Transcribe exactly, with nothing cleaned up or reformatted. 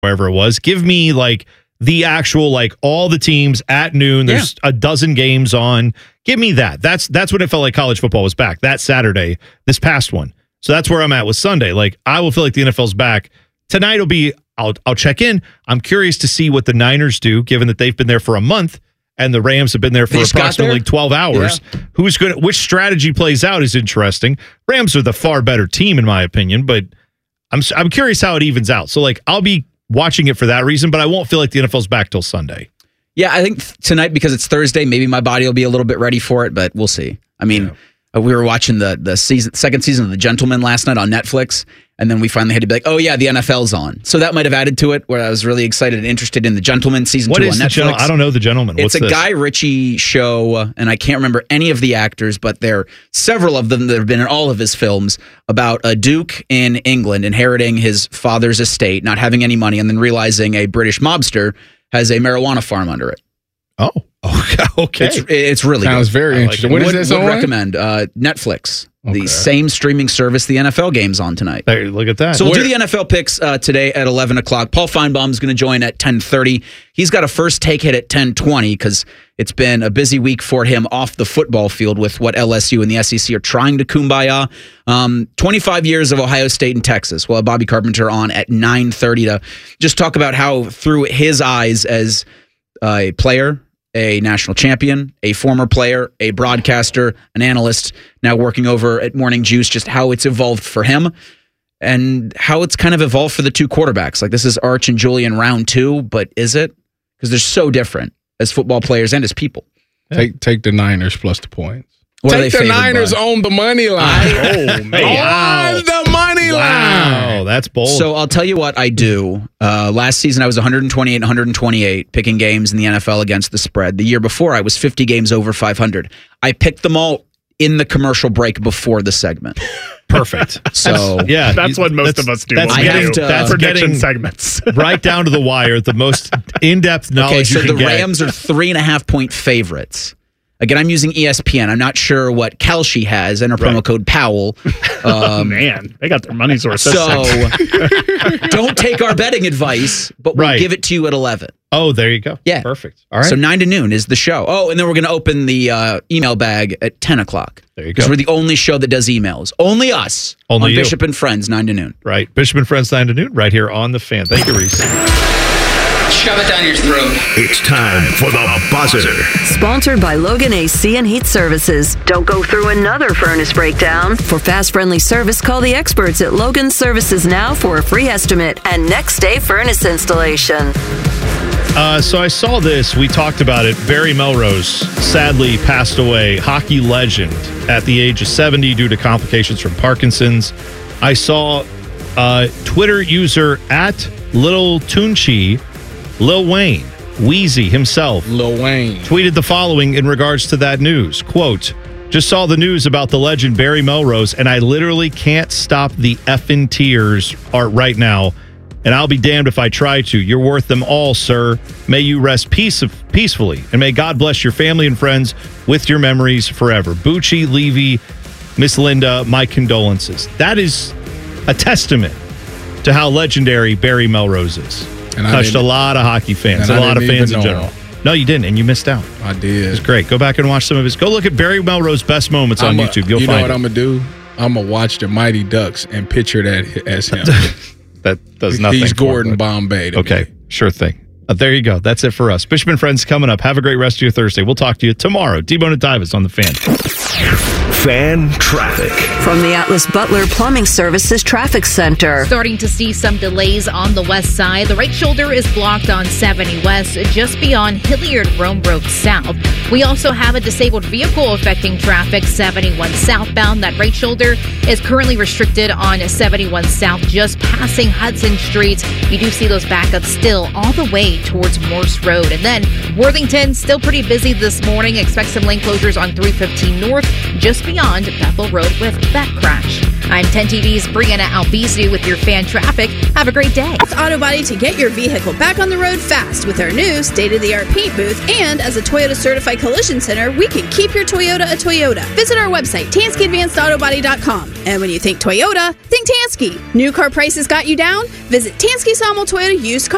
wherever it was. Give me like the actual, like all the teams at noon. There's yeah. a dozen games on. Give me that. That's that's when it felt like college football was back. That Saturday, this past one. So that's where I'm at with Sunday. Like I will feel like the N F L's back. Tonight will be, I'll I'll check in. I'm curious to see what the Niners do, given that they've been there for a month and the Rams have been there for they approximately twelve hours. Yeah. Who's going to, which strategy plays out is interesting. Rams are the far better team, in my opinion, but I'm I'm curious how it evens out. So like I'll be watching it for that reason, but I won't feel like the N F L's back till Sunday. Yeah, I think tonight, because it's Thursday, maybe my body will be a little bit ready for it, but we'll see. I mean, yeah. uh, we were watching the the season, second season of The Gentleman last night on Netflix, and then we finally had to be like, oh yeah, the N F L's on. So that might have added to it, where I was really excited and interested in The Gentleman season what two is on the Netflix. Gen- I don't know The Gentleman. What's it's a this? Guy Ritchie show, and I can't remember any of the actors, but there are several of them that have been in all of his films, about a duke in England inheriting his father's estate, not having any money, and then realizing a British mobster has a marijuana farm under it. Oh, okay. okay. It's, it's really Sounds good. very like interesting. it. What is would, this would on? recommend uh, Netflix, Okay. the same streaming service the N F L game's on tonight. There, look at that. So we'll Where- do the N F L picks uh, today at eleven o'clock. Paul Feinbaum's going to join at ten thirty. He's got a first take hit at ten twenty because it's been a busy week for him off the football field with what L S U and the S E C are trying to kumbaya. Um, twenty-five years of Ohio State and Texas. We'll have Bobby Carpenter on at nine thirty to just talk about how, through his eyes as a player, a national champion, a former player, a broadcaster, an analyst, now working over at Morning Juice, just how it's evolved for him and how it's kind of evolved for the two quarterbacks. Like, this is Arch and Julian round two, but is it? Because they're so different as football players and as people. Take take the Niners plus the points. What are Take they the favored Niners by? on the money line. oh, man. Wow. On the money line. Wow, that's bold. So I'll tell you what I do. Uh, last season, I was one twenty-eight and one twenty-eight picking games in the N F L against the spread. The year before, I was fifty games over five hundred. I picked them all in the commercial break before the segment. Perfect. So yeah, That's you- what most that's- of us do. That's I getting, have to, uh, that's prediction getting segments. right down to the wire. The most in-depth knowledge Okay, so you can the get. Rams are three and a half point favorites. Again, I'm using E S P N. I'm not sure what Kelce has. Enter promo Right. code Powell. Oh, Um, man, they got their money's worth. this so segment. don't take our betting advice, but we'll Right. give it to you at eleven. Oh, there you go. Yeah. Perfect. All right. So nine to noon is the show. Oh, and then we're going to open the uh, email bag at ten o'clock. There you Because go. we're the only show that does emails. Only us. Only on you. Bishop and Friends, nine to noon. right. Bishop and Friends nine to noon right here on The Fan. Thank you, Reese. Shove it down your throat. It's time for the buzzer. Sponsored by Logan A C and Heat Services. Don't go through another furnace breakdown. For fast, friendly service, call the experts at Logan Services now for a free estimate and next day furnace installation. Uh, so I saw this. We talked about it. Barry Melrose sadly passed away, hockey legend, at the age of seventy due to complications from Parkinson's. I saw uh, Twitter user at Lil Tunchi, Lil Wayne, Wheezy himself, Lil Wayne. tweeted the following in regards to that news. Quote, just saw the news about the legend Barry Melrose, and I literally can't stop the effing tears art right now. And I'll be damned if I try to. You're worth them all, sir. May you rest peace peacefully, and may God bless your family and friends with your memories forever. Bucci, Levy, Miss Linda, my condolences. That is a testament to how legendary Barry Melrose is. And I Touched a didn't- lot of hockey fans, and a I lot of didn't fans even in know general. him. No, you didn't, and you missed out. I did. It's great. Go back and watch some of his. Go look at Barry Melrose's best moments on I'm a- YouTube. You'll you know find what it. I'm gonna do? I'm gonna watch the Mighty Ducks and picture that as him. That does nothing. He's for Gordon it. Bombay. to Okay, me. sure thing. Uh, there you go. That's it for us. Bishop and Friends coming up. Have a great rest of your Thursday. We'll talk to you tomorrow. T-Bone and Tyvis on The Fan. Fan traffic. From the Atlas Butler Plumbing Services Traffic Center. Starting to see some delays on the west side. The right shoulder is blocked on seventy West, just beyond Hilliard Romebrook South. We also have a disabled vehicle affecting traffic seventy-one southbound. That right shoulder is currently restricted on seventy-one South, just passing Hudson Street. You do see those backups still all the way towards Morse Road. And then Worthington, still pretty busy this morning. Expect some lane closures on three fifteen North, just beyond Bethel Road with that crash. I'm ten T V's Brianna Albizu with your fan traffic. Have a great day. It's Auto Body to get your vehicle back on the road fast with our new state-of-the-art paint booth. And as a Toyota Certified Collision Center, we can keep your Toyota a Toyota. Visit our website, Tansky Advanced Auto Body dot com. And when you think Toyota, think Tansky. New car prices got you down? Visit Tansky Sawmill Toyota Used Car.